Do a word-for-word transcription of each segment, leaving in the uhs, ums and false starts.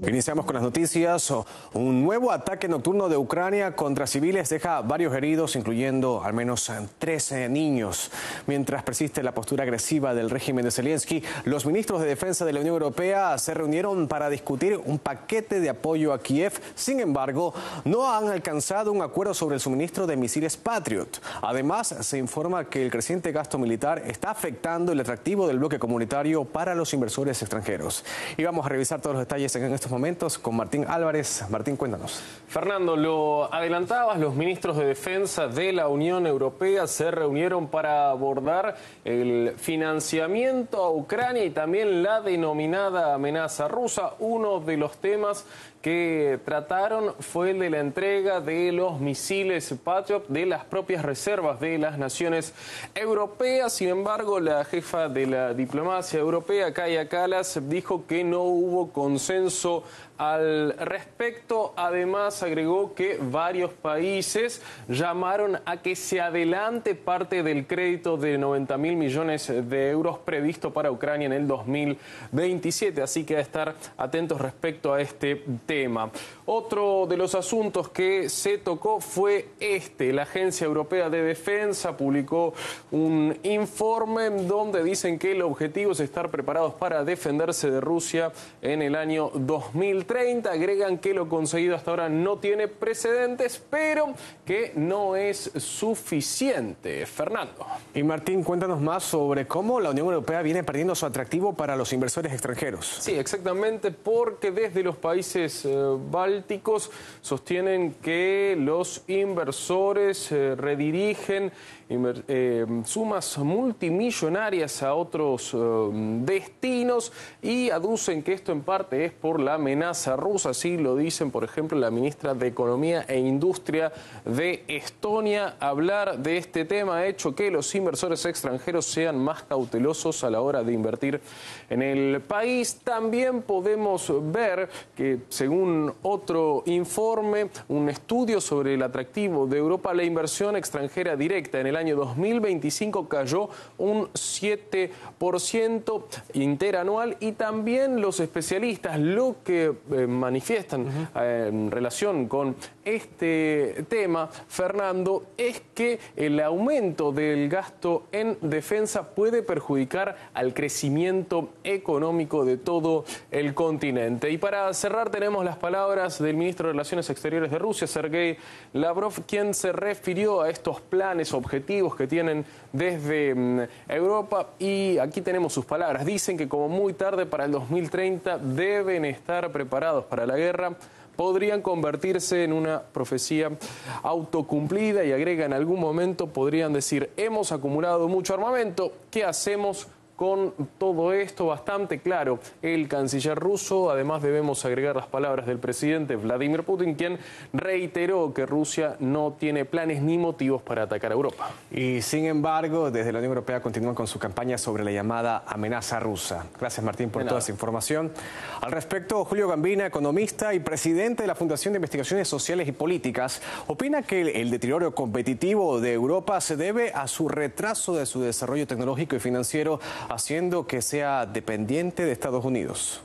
Iniciamos con las noticias. Un nuevo ataque nocturno de Ucrania contra civiles deja varios heridos, incluyendo al menos trece niños. Mientras persiste la postura agresiva del régimen de Zelensky, los ministros de Defensa de la Unión Europea se reunieron para discutir un paquete de apoyo a Kiev. Sin embargo, no han alcanzado un acuerdo sobre el suministro de misiles Patriot. Además, se informa que el creciente gasto militar está afectando el atractivo del bloque comunitario para los inversores extranjeros. Y vamos a revisar todos los detalles en estos momentos. momentos con Martín Álvarez. Martín, cuéntanos. Fernando, lo adelantabas, los ministros de Defensa de la Unión Europea se reunieron para abordar el financiamiento a Ucrania y también la denominada amenaza rusa. Uno de los temas que trataron fue el de la entrega de los misiles Patriot de las propias reservas de las naciones europeas. Sin embargo, la jefa de la diplomacia europea, Kaja Kallas, dijo que no hubo consenso al respecto. Además, agregó que varios países llamaron a que se adelante parte del crédito de noventa mil millones de euros previsto para Ucrania en el dos mil veintisiete. Así que a estar atentos respecto a este tema. Otro de los asuntos que se tocó fue este. La Agencia Europea de Defensa publicó un informe donde dicen que el objetivo es estar preparados para defenderse de Rusia en el año dos mil treinta. Agregan que lo conseguido hasta ahora no tiene precedentes, pero que no es suficiente. Fernando. Y Martín, cuéntanos más sobre cómo la Unión Europea viene perdiendo su atractivo para los inversores extranjeros. Sí, exactamente, porque desde los países eh, bálticos sostienen que los inversores eh, redirigen inver eh, sumas multimillonarias a otros eh, destinos y aducen que esto en parte es por la amenaza rusa. Así lo dicen, por ejemplo, la ministra de Economía e Industria de Estonia. Hablar de este tema ha hecho que los inversores extranjeros sean más cautelosos a la hora de invertir en el país. También podemos ver que, según otro informe, un estudio sobre el atractivo de Europa, la inversión extranjera directa en el año dos mil veinticinco cayó un siete por ciento interanual, y también los especialistas lo que eh, manifiestan uh-huh. eh, en relación con este tema, Fernando, es que el aumento del gasto en defensa puede perjudicar al crecimiento económico de todo el continente. Y para cerrar tenemos las palabras del ministro de Relaciones Exteriores de Rusia, Sergei Lavrov, quien se refirió a estos planes, objetivos que tienen desde um, Europa, y aquí tenemos sus palabras. Dicen que como muy tarde para el dos mil treinta deben estar preparados para la guerra. Podrían convertirse en una profecía autocumplida, y agrega, en algún momento podrían decir: hemos acumulado mucho armamento, ¿qué hacemos con todo esto? Bastante claro el canciller ruso. Además, debemos agregar las palabras del presidente Vladimir Putin, quien reiteró que Rusia no tiene planes ni motivos para atacar a Europa. Y sin embargo, desde la Unión Europea continúan con su campaña sobre la llamada amenaza rusa. Gracias, Martín, por toda esa información. Al respecto, Julio Gambina, economista y presidente de la Fundación de Investigaciones Sociales y Políticas, opina que el, el deterioro competitivo de Europa se debe a su retraso de su desarrollo tecnológico y financiero, haciendo que sea dependiente de Estados Unidos.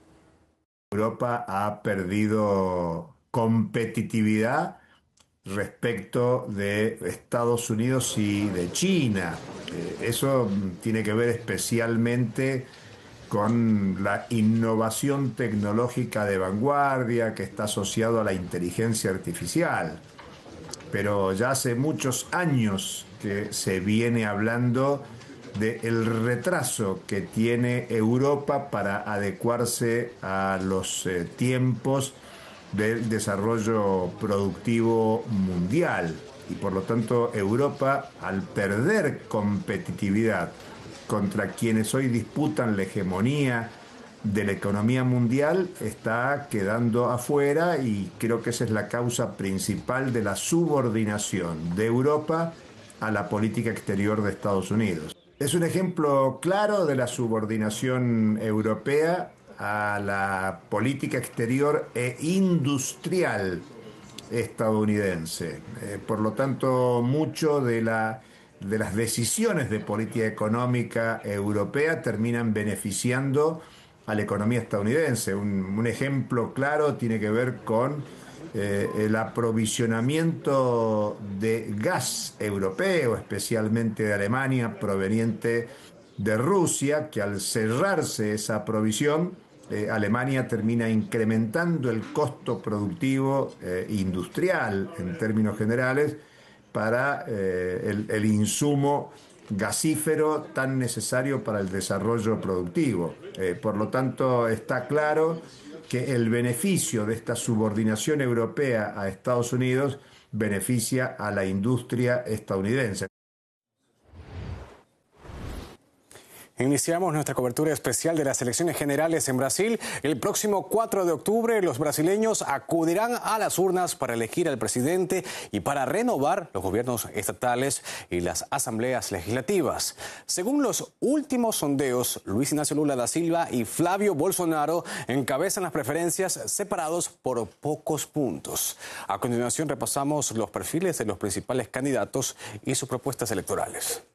Europa ha perdido competitividad respecto de Estados Unidos y de China. Eso tiene que ver especialmente con la innovación tecnológica de vanguardia que está asociado a la inteligencia artificial. Pero ya hace muchos años que se viene hablando del retraso que tiene Europa para adecuarse a los eh, tiempos del desarrollo productivo mundial. Y por lo tanto, Europa, al perder competitividad contra quienes hoy disputan la hegemonía de la economía mundial, está quedando afuera, y creo que esa es la causa principal de la subordinación de Europa a la política exterior de Estados Unidos. Es un ejemplo claro de la subordinación europea a la política exterior e industrial estadounidense. Eh, por lo tanto, mucho de, la, de las decisiones de política económica europea terminan beneficiando a la economía estadounidense. Un, un ejemplo claro tiene que ver con eh, el aprovisionamiento de gas europeo, especialmente de Alemania, proveniente de Rusia, que al cerrarse esa provisión, eh, Alemania termina incrementando el costo productivo eh, industrial en términos generales para eh, el, el insumo gasífero tan necesario para el desarrollo productivo. Eh, por lo tanto, está claro que el beneficio de esta subordinación europea a Estados Unidos beneficia a la industria estadounidense. Iniciamos nuestra cobertura especial de las elecciones generales en Brasil. El próximo cuatro de octubre los brasileños acudirán a las urnas para elegir al presidente y para renovar los gobiernos estatales y las asambleas legislativas. Según los últimos sondeos, Luis Ignacio Lula da Silva y Flavio Bolsonaro encabezan las preferencias separados por pocos puntos. A continuación repasamos los perfiles de los principales candidatos y sus propuestas electorales.